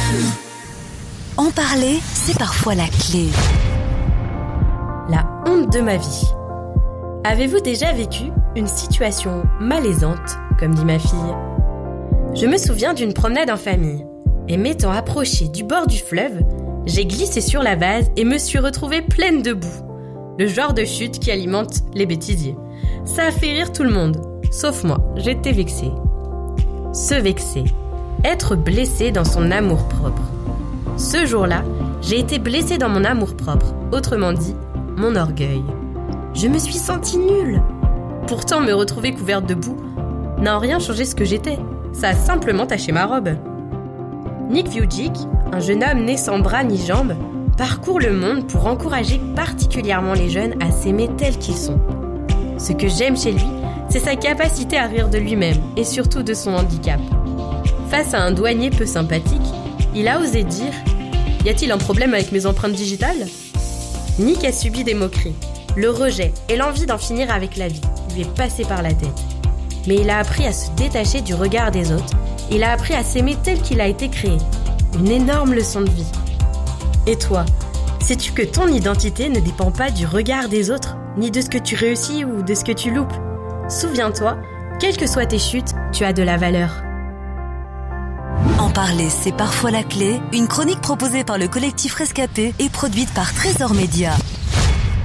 En parler, c'est parfois la clé. La honte de ma vie. Avez-vous déjà vécu une situation malaisante, comme dit ma fille ? Je me souviens d'une promenade en famille. Et m'étant approchée du bord du fleuve, j'ai glissé sur la vase et me suis retrouvée pleine de boue. Le genre de chute qui alimente les bêtisiers. Ça a fait rire tout le monde, sauf moi, j'étais vexée. Se vexer, être blessé dans son amour-propre. Ce jour-là, j'ai été blessée dans mon amour-propre, autrement dit, mon orgueil. Je me suis sentie nulle. Pourtant, me retrouver couverte de boue n'a en rien changé ce que j'étais. Ça a simplement taché ma robe. Nick Vujicic, un jeune homme né sans bras ni jambes, parcourt le monde pour encourager particulièrement les jeunes à s'aimer tels qu'ils sont. Ce que j'aime chez lui, c'est sa capacité à rire de lui-même et surtout de son handicap. Face à un douanier peu sympathique, il a osé dire « Y a-t-il un problème avec mes empreintes digitales ?» Nick a subi des moqueries, le rejet et l'envie d'en finir avec la vie lui est passé par la tête. Mais il a appris à se détacher du regard des autres. Il a appris à s'aimer tel qu'il a été créé. Une énorme leçon de vie. Et toi, sais-tu que ton identité ne dépend pas du regard des autres, ni de ce que tu réussis ou de ce que tu loupes ? Souviens-toi, quelles que soient tes chutes, tu as de la valeur. En parler, c'est parfois la clé. Une chronique proposée par le collectif Rescapé et produite par Trésor Média.